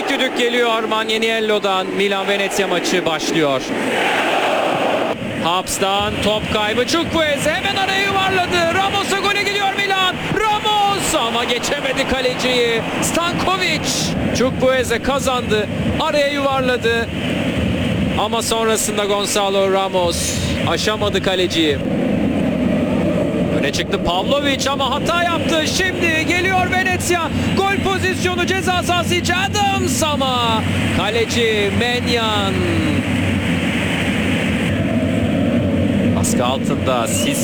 İlk düdük geliyor Manganiello'dan. Milan-Venezia maçı başlıyor. Haps'tan top kaybı. Chukwueze hemen araya yuvarladı. Ramos'a gole gidiyor Milan. Ramos ama geçemedi kaleciyi. Stankovic. Chukwueze kazandı. Araya yuvarladı. Ama sonrasında Gonzalo Ramos aşamadı kaleciyi. Öne çıktı Pavlovic ama hata yaptı. Şimdi geliyor Venezia. Gol pozisyonu ceza sahası içi Adams ama kaleci Menyan. Baskı altında